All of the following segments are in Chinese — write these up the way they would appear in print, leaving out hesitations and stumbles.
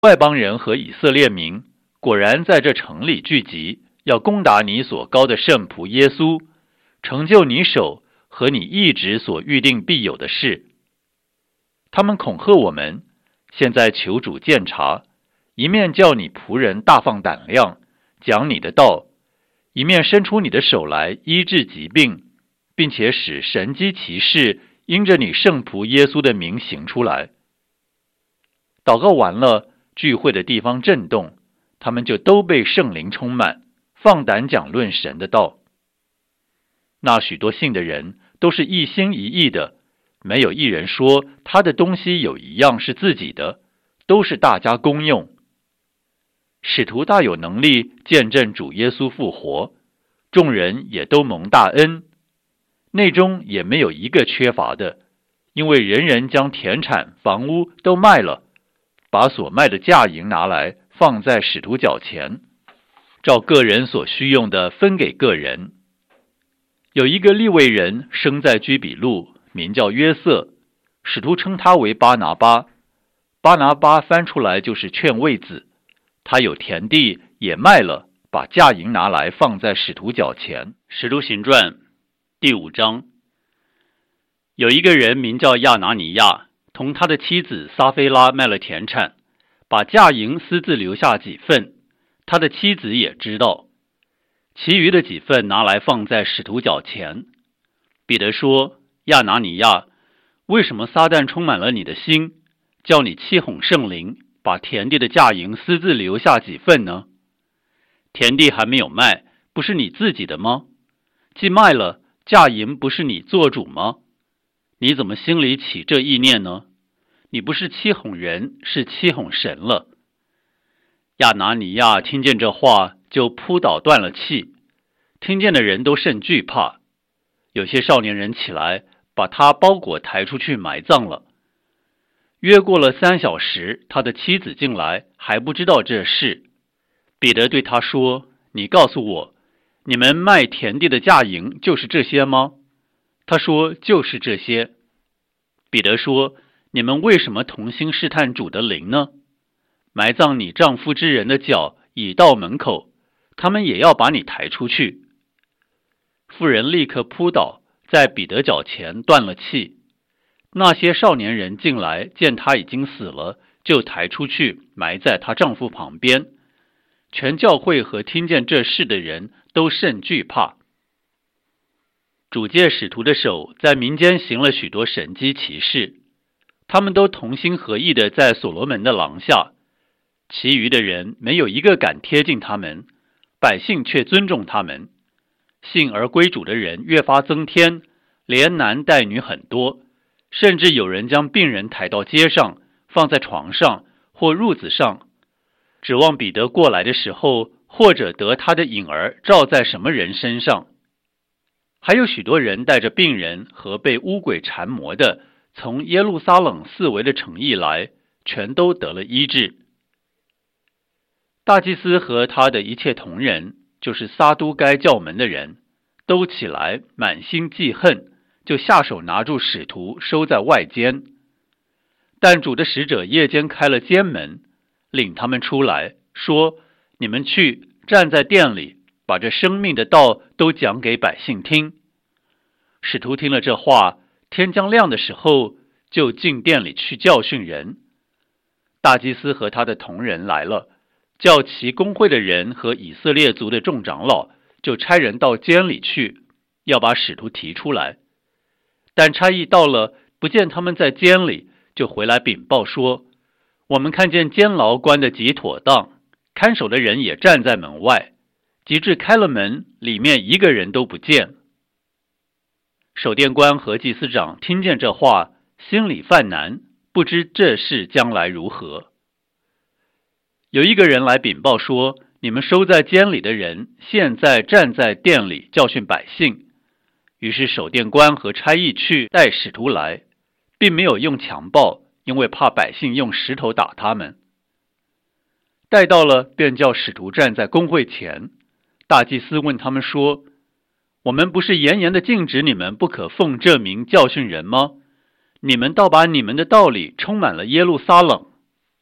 外邦人和以色列民果然在这城里聚集，要攻打你所膏的圣仆耶稣，成就你手和你一直所预定必有的事。他们恐吓我们，现在求主鉴察，一面叫你仆人大放胆量，讲你的道，一面伸出你的手来医治疾病，并且使神机奇事因着你圣仆耶稣的名行出来。祷告完了，聚会的地方震动，他们就都被圣灵充满，放胆讲论神的道。那许多信的人都是一心一意的，没有一人说他的东西有一样是自己的，都是大家公用。使徒大有能力见证主耶稣复活，众人也都蒙大恩，内中也没有一个缺乏的，因为人人将田产房屋都卖了，把所卖的价银拿来放在使徒脚前，照个人所需用的分给个人。有一个利未人生在居比路，名叫约瑟，使徒称他为巴拿巴。巴拿巴翻出来就是劝慰子。他有田地也卖了，把价银拿来放在使徒脚前。使徒行传第5章。有一个人名叫亚拿尼亚，同他的妻子撒非拉卖了田产，把价银私自留下几份，他的妻子也知道，其余的几份拿来放在使徒脚前。彼得说，亚拿尼亚，为什么撒旦充满了你的心，叫你欺哄圣灵，把田地的价银私自留下几份呢？田地还没有卖，不是你自己的吗？既卖了，价银不是你做主吗？你怎么心里起这意念呢？你不是欺哄人，是欺哄神了。亚拿尼亚听见这话，就扑倒断了气，听见的人都甚惧怕。有些少年人起来，把他包裹抬出去埋葬了。约过了3小时，他的妻子进来，还不知道这事。彼得对他说，你告诉我，你们卖田地的价银就是这些吗？他说，就是这些。彼得说，你们为什么同心试探主的灵呢？埋葬你丈夫之人的脚已到门口，他们也要把你抬出去。妇人立刻扑倒，在彼得脚前断了气。那些少年人进来，见他已经死了，就抬出去埋在她丈夫旁边。全教会和听见这事的人都甚惧怕。主借使徒的手在民间行了许多神迹奇事，他们都同心合意的在所罗门的廊下，其余的人没有一个敢贴近他们，百姓却尊重他们。信而归主的人越发增添，连男带女很多，甚至有人将病人抬到街上，放在床上或褥子上，指望彼得过来的时候，或者得他的影儿照在什么人身上。还有许多人带着病人和被污鬼缠磨的，从耶路撒冷四围的城邑来，全都得了医治。大祭司和他的一切同人，就是撒都该教门的人，都起来满心记恨，就下手拿住使徒收在外间。但主的使者夜间开了监门，领他们出来，说，你们去站在殿里，把这生命的道都讲给百姓听。使徒听了这话，天将亮的时候，就进殿里去教训人。大祭司和他的同人来了，叫其公会的人和以色列族的众长老，就差人到监里去，要把使徒提出来。但差役到了，不见他们在监里，就回来禀报说，我们看见监牢关得极妥当，看守的人也站在门外，及至开了门，里面一个人都不见。守殿官和祭司长听见这话，心里犯难，不知这事将来如何。有一个人来禀报说，你们收在监里的人，现在站在殿里教训百姓。于是守殿官和差役去带使徒来，并没有用强暴，因为怕百姓用石头打他们。带到了，便叫使徒站在公会前。大祭司问他们说，我们不是严严的禁止你们不可奉这名教训人吗？你们倒把你们的道理充满了耶路撒冷，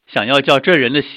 想要叫这人的